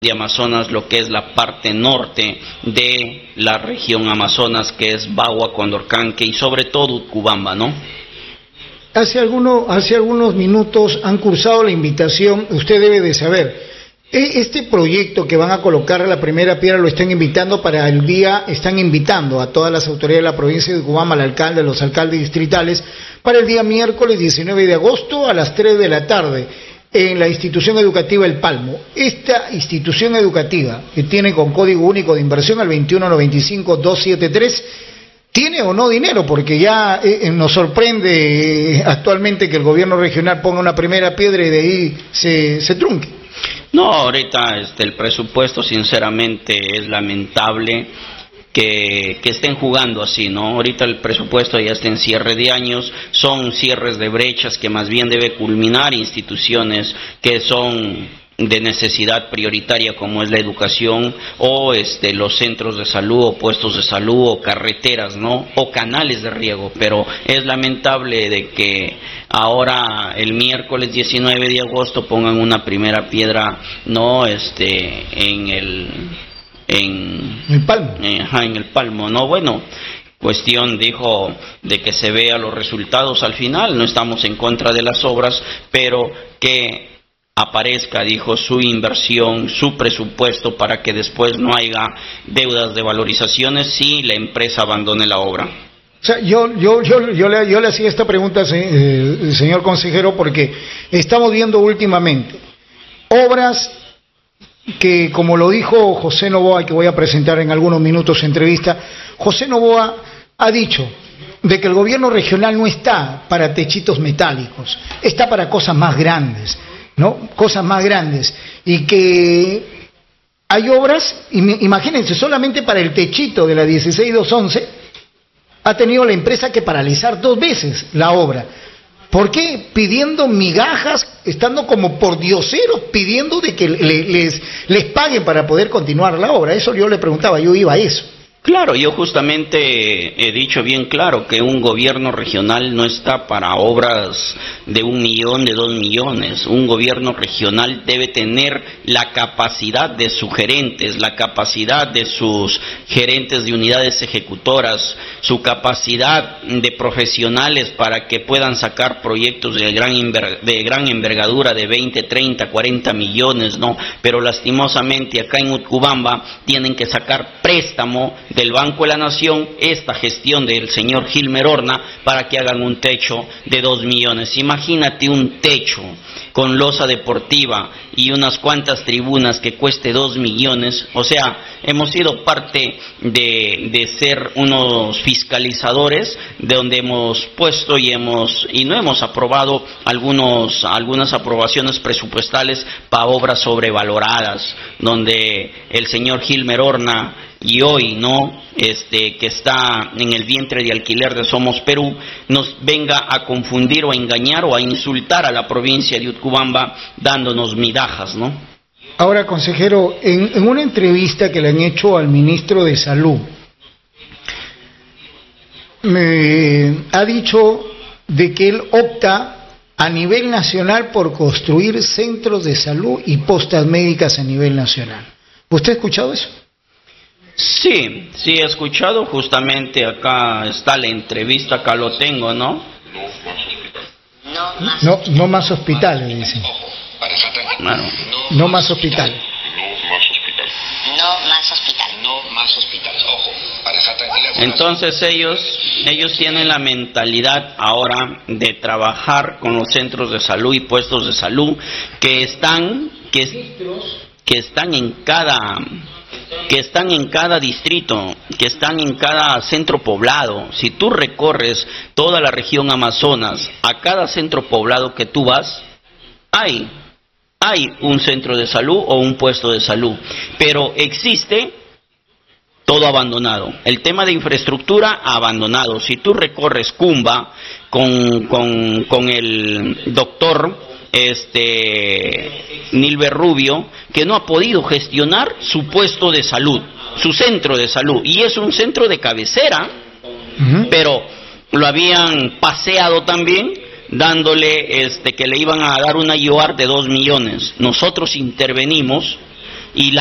de Amazonas, lo que es la parte norte de la región Amazonas, que es Bagua, Condorcanqui y sobre todo Utcubamba, ¿no? Hace algunos minutos han cursado la invitación, usted debe de saber, este proyecto que van a colocar a la primera piedra lo están invitando para el día, están invitando a todas las autoridades de la provincia de Utcubamba, al alcalde, a los alcaldes distritales, para el día miércoles 19 de agosto a las 3 de la tarde. En la institución educativa El Palmo. Esta institución educativa, que tiene con código único de inversión al 2195-273, ¿tiene o no dinero? Porque ya nos sorprende actualmente que el gobierno regional ponga una primera piedra y de ahí se trunque. No, ahorita el presupuesto sinceramente es lamentable que estén jugando así, ¿no? Ahorita el presupuesto ya está en cierre de años, son cierres de brechas que más bien debe culminar instituciones que son de necesidad prioritaria como es la educación o los centros de salud o puestos de salud o carreteras, ¿no? O canales de riego, pero es lamentable de que ahora el miércoles 19 de agosto pongan una primera piedra, ¿no? En el Palmo. En el Palmo, no, bueno, cuestión, dijo, de que se vea los resultados al final, no estamos en contra de las obras, pero que aparezca, dijo, su inversión, su presupuesto para que después no haya deudas de valorizaciones si la empresa abandone la obra. O sea, yo le hacía esta pregunta, señor consejero, porque estamos viendo últimamente obras que, como lo dijo José Novoa, que voy a presentar en algunos minutos entrevista, José Novoa ha dicho de que el gobierno regional no está para techitos metálicos, está para cosas más grandes, ¿no? Cosas más grandes, y que hay obras, imagínense, solamente para el techito de la 16211 ha tenido la empresa que paralizar 2 veces la obra. ¿Por qué? Pidiendo migajas, estando como por dioseros, pidiendo de que les paguen para poder continuar la obra. Eso yo le preguntaba, yo iba a eso. Claro, yo justamente he dicho bien claro que un gobierno regional no está para obras de 1 millón, de 2 millones. Un gobierno regional debe tener la capacidad de sus gerentes, la capacidad de sus gerentes de unidades ejecutoras, su capacidad de profesionales para que puedan sacar proyectos de gran envergadura de 20, 30, 40 millones, ¿no? Pero lastimosamente acá en Utcubamba tienen que sacar préstamo del Banco de la Nación, esta gestión del señor Gilmer Horna, para que hagan un techo de 2 millones. Imagínate un techo con losa deportiva y unas cuantas tribunas que cueste 2 millones. O sea, hemos sido parte de ser unos fiscalizadores, de donde hemos puesto y no hemos aprobado algunas aprobaciones presupuestales para obras sobrevaloradas, donde el señor Gilmer Horna y hoy, ¿no? Que está en el vientre de alquiler de Somos Perú, nos venga a confundir o a engañar o a insultar a la provincia de Utcubamba dándonos migajas, ¿no? Ahora, consejero, en una entrevista que le han hecho al ministro de Salud, ha dicho de que él opta a nivel nacional por construir centros de salud y postas médicas a nivel nacional. ¿Usted ha escuchado eso? Sí, he escuchado, justamente acá está la entrevista, acá lo tengo, ¿no? No más hospitales, dicen. Bueno. No más hospitales. Entonces ellos tienen la mentalidad ahora de trabajar con los centros de salud y puestos de salud que están en cada distrito, que están en cada centro poblado. Si tú recorres toda la región Amazonas, a cada centro poblado que tú vas, hay un centro de salud o un puesto de salud, pero existe todo abandonado. El tema de infraestructura abandonado. Si tú recorres Cumba con el doctor Nilber Rubio, que no ha podido gestionar su puesto de salud, su centro de salud, y es un centro de cabecera, pero lo habían paseado también, dándole que le iban a dar una IOAR de 2 millones. Nosotros intervenimos y